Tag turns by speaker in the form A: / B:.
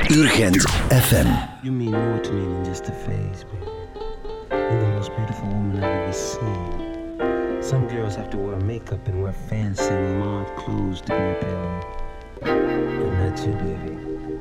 A: Urgent FM.
B: You mean more to me than just a phase, baby. You're the most beautiful woman I've ever seen. Some girls have to wear makeup and wear fancy mauve clothes to be appealing. But not you, baby.